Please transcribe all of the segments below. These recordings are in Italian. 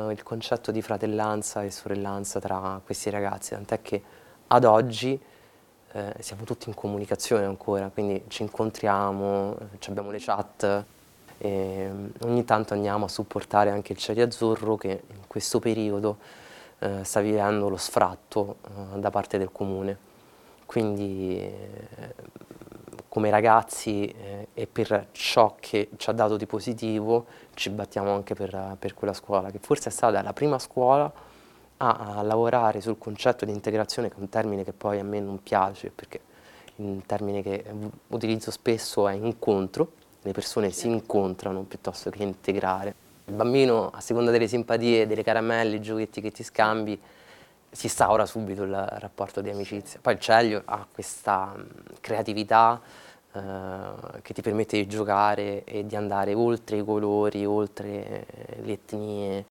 il concetto di fratellanza e sorellanza tra questi ragazzi, tant'è che ad oggi siamo tutti in comunicazione ancora, quindi ci incontriamo, abbiamo le chat e ogni tanto andiamo a supportare anche il Cieli Azzurro che in questo periodo sta vivendo lo sfratto da parte del comune. Quindi come ragazzi e per ciò che ci ha dato di positivo ci battiamo anche per quella scuola, che forse è stata la prima scuola a lavorare sul concetto di integrazione, che è un termine che poi a me non piace, perché il termine che utilizzo spesso è incontro, le persone si incontrano piuttosto che integrare. Il bambino, a seconda delle simpatie, delle caramelle, i giochetti che ti scambi, si instaura subito il rapporto di amicizia. Poi il Celio ha questa creatività che ti permette di giocare e di andare oltre i colori, oltre le etnie.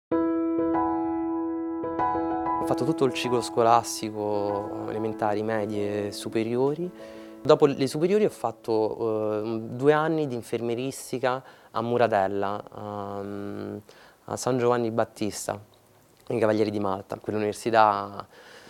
Ho fatto tutto il ciclo scolastico, elementari, medie e superiori. Dopo le superiori ho fatto 2 anni di infermieristica a Muratella, a San Giovanni Battista, i Cavalieri di Malta. Quell'università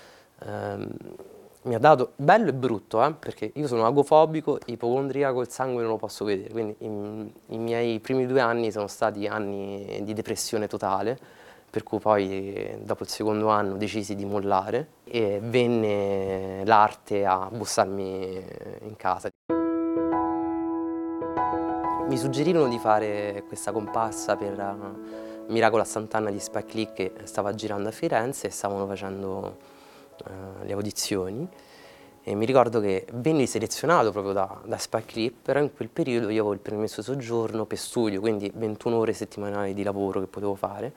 mi ha dato bello e brutto, perché io sono agofobico, ipocondriaco, il sangue non lo posso vedere, quindi i miei primi 2 anni sono stati anni di depressione totale, per cui poi dopo il secondo anno decisi di mollare e venne l'arte a bussarmi in casa. Mi suggerirono di fare questa comparsa per Miracolo a Sant'Anna di Spike Lee, che stava girando a Firenze e stavano facendo le audizioni, e mi ricordo che venni selezionato proprio da Spike Lee, però in quel periodo io avevo il permesso soggiorno per studio, quindi 21 ore settimanali di lavoro che potevo fare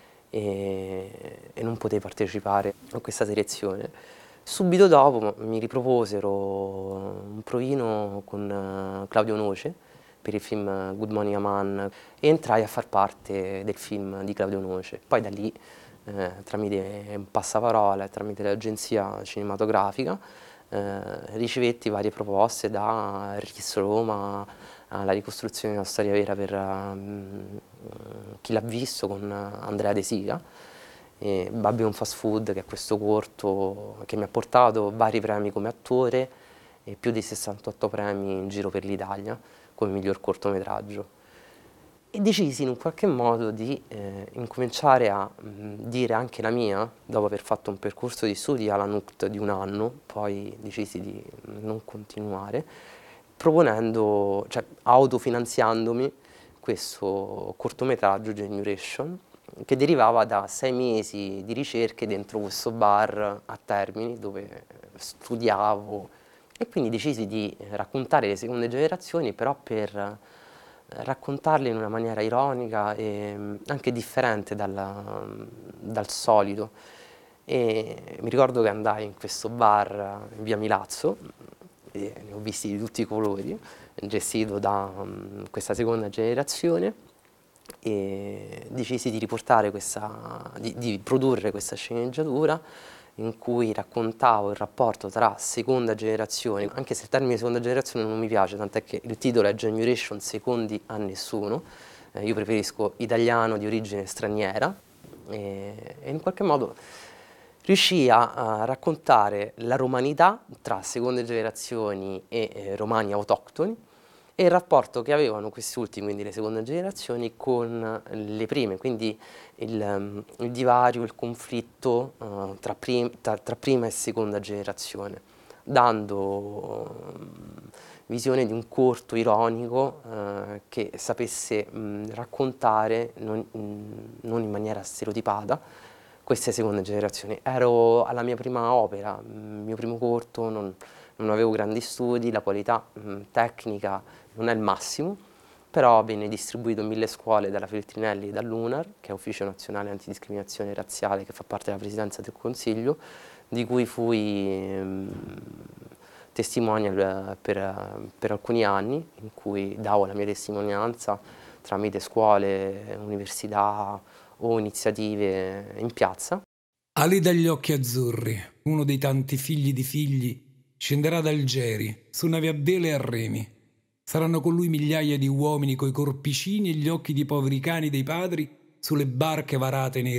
e non potevo partecipare a questa selezione. Subito dopo mi riproposero un provino con Claudio Noce per il film Good Morning Aman e entrai a far parte del film di Claudio Noce. Poi da lì, tramite un passaparola e tramite l'agenzia cinematografica, ricevetti varie proposte da RIS Roma alla ricostruzione di una storia vera per Chi l'ha visto con Andrea De Sica, e Babylon Fast Food, che è questo corto che mi ha portato vari premi come attore e più di 68 premi in giro per l'Italia come miglior cortometraggio. E decisi in un qualche modo di incominciare a dire anche la mia, dopo aver fatto un percorso di studi alla NUCT di 1 anno, poi decisi di non continuare, proponendo, cioè autofinanziandomi questo cortometraggio Generation, che derivava da 6 mesi di ricerche dentro questo bar a Termini dove studiavo, e quindi decisi di raccontare le seconde generazioni, però per raccontarle in una maniera ironica e anche differente dal solito. E mi ricordo che andai in questo bar in via Milazzo, e ne ho visti di tutti i colori, gestito da questa seconda generazione, e decisi di riportare di produrre questa sceneggiatura in cui raccontavo il rapporto tra seconda generazione, anche se il termine seconda generazione non mi piace, tant'è che il titolo è Generation Secondi a Nessuno, io preferisco italiano di origine straniera, e in qualche modo riuscii a raccontare la romanità tra seconde generazioni e romani autoctoni, e il rapporto che avevano questi ultimi, quindi le seconde generazioni, con le prime, quindi il divario, il conflitto tra prima e seconda generazione, dando visione di un corto ironico che sapesse raccontare, non in maniera stereotipata, queste seconde generazioni. Ero alla mia prima opera, il mio primo corto, non avevo grandi studi, la qualità tecnica non è il massimo, però venne distribuito in 1000 scuole dalla Feltrinelli e dall'UNAR, che è Ufficio Nazionale Antidiscriminazione Razziale, che fa parte della Presidenza del Consiglio, di cui fui testimonial per alcuni anni, in cui davo la mia testimonianza tramite scuole, università o iniziative in piazza. Ali dagli occhi azzurri, uno dei tanti figli di figli, scenderà dal Geri, su navi a vele e a remi. Saranno con lui migliaia di uomini coi corpicini e gli occhi di poveri cani dei padri sulle barche varate nei